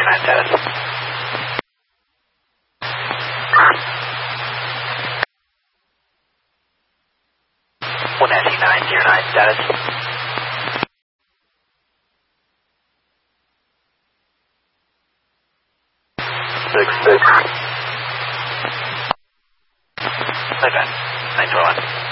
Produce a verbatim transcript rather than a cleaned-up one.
zero nine status. one S E nine zero nine status. Six six. Okay. nine four one.